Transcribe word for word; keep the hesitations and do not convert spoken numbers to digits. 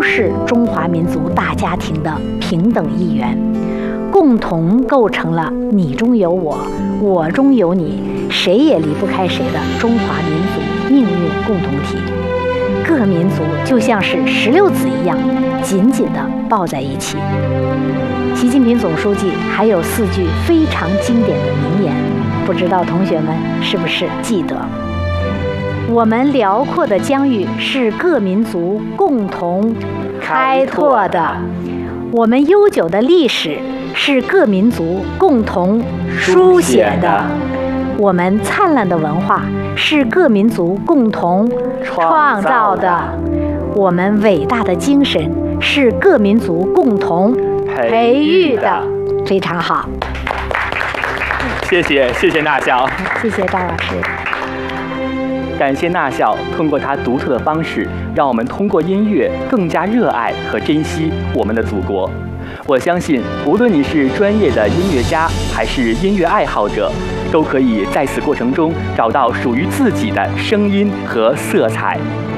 是中华民族大家庭的平等一员，共同构成了你中有我，我中有你，谁也离不开谁的中华民族命运共同体。各民族就像是石榴籽一样，紧紧地抱在一起。习近平总书记还有四句非常经典的名言，不知道同学们是不是记得？我们辽阔的疆域是各民族共同开拓的，我们悠久的历史是各民族共同书写的，我们灿烂的文化是各民族共同创造的，我们伟大的精神是各民族共同培育的。非常好， 谢谢谢谢纳校， 谢谢张老师。 感谢纳校通过他独特的方式，让我们通过音乐更加热爱和珍惜我们的祖国。我相信，无论你是专业的音乐家还是音乐爱好者，都可以在此过程中找到属于自己的声音和色彩。